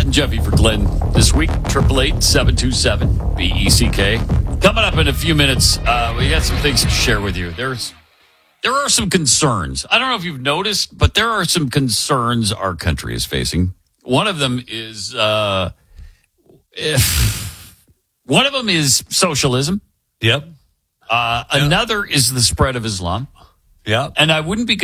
and Jeffy for Glenn this week. 888-727-BECK. Coming up in a few minutes, we got some things to share with you. There are some concerns. I don't know if you've noticed, but there are some concerns our country is facing. One of them is socialism. Yep. Another is the spread of Islam. Yep. And I wouldn't be